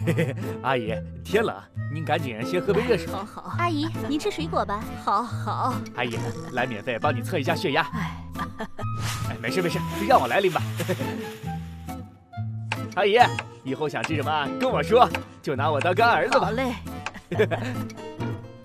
阿姨，天冷，您赶紧先喝杯热水。 好。 阿姨，您吃水果吧。 好。 阿姨，来免费帮你测一下血压。 哎， 没事，让我来拎吧。阿姨，以后想吃什么跟我说，就拿我当干儿子吧。 好嘞。